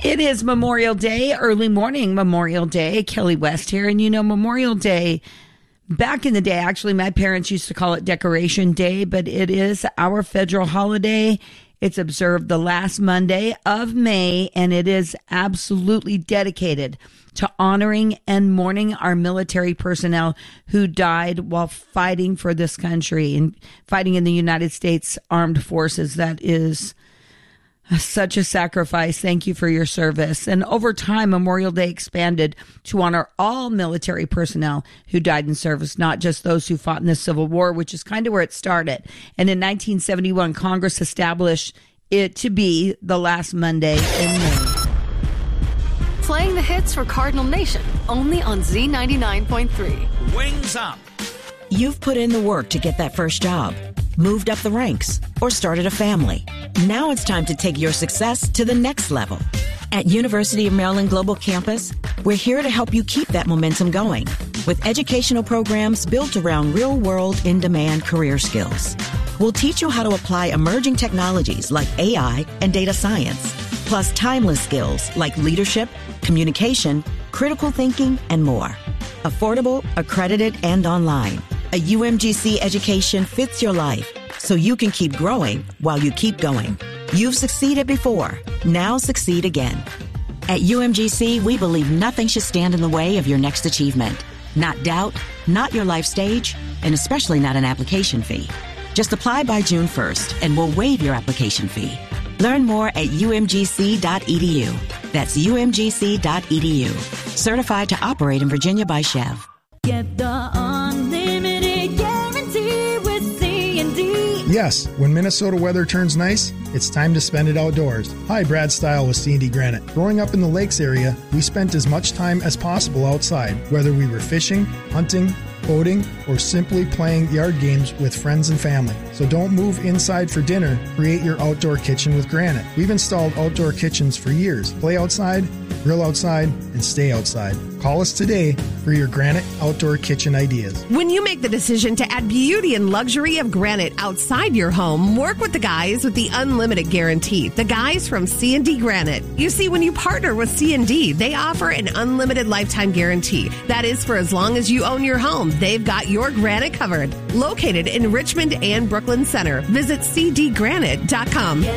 It is Memorial Day, early morning Memorial Day. Kelly West here. And Memorial Day, back in the day, actually, my parents used to call it Decoration Day, but it is our federal holiday. It's observed the last Monday of May, and it is absolutely dedicated to honoring and mourning our military personnel who died while fighting for this country and fighting in the United States Armed Forces. That is such a sacrifice. Thank you for your service. And over time, Memorial Day expanded to honor all military personnel who died in service, not just those who fought in the Civil War, which is kind of where it started. And in 1971, Congress established it to be the last Monday in May. Playing the hits for Cardinal Nation, only on Z99.3. Wings up. You've put in the work to get that first job, moved up the ranks, or started a family. Now it's time to take your success to the next level. At University of Maryland Global Campus, we're here to help you keep that momentum going with educational programs built around real-world, in-demand career skills. We'll teach you how to apply emerging technologies like AI and data science, plus timeless skills like leadership, communication, critical thinking, and more. Affordable, accredited, and online. A UMGC education fits your life so you can keep growing while you keep going. You've succeeded before. Now succeed again. At UMGC, we believe nothing should stand in the way of your next achievement. Not doubt, not your life stage, and especially not an application fee. Just apply by June 1st and we'll waive your application fee. Learn more at umgc.edu. That's umgc.edu. Certified to operate in Virginia by Chev. Get the unlimited guarantee with C&D. Yes, when Minnesota weather turns nice, it's time to spend it outdoors. Hi, Brad Stile with C&D Granite. Growing up in the Lakes area, we spent as much time as possible outside, whether we were fishing, hunting, boating, or simply playing yard games with friends and family. So don't move inside for dinner. Create your outdoor kitchen with Granite. We've installed outdoor kitchens for years. Play outside, grill outside, and stay outside. Call us today for your Granite outdoor kitchen ideas. When you make the decision to add beauty and luxury of Granite outside your home, work with the guys with the unlimited guarantee. The guys from C&D Granite. You see, when you partner with C&D, they offer an unlimited lifetime guarantee. That is for as long as you own your home. They've got your granite covered. Located in Richmond and Brooklyn Center. Visit cdgranite.com.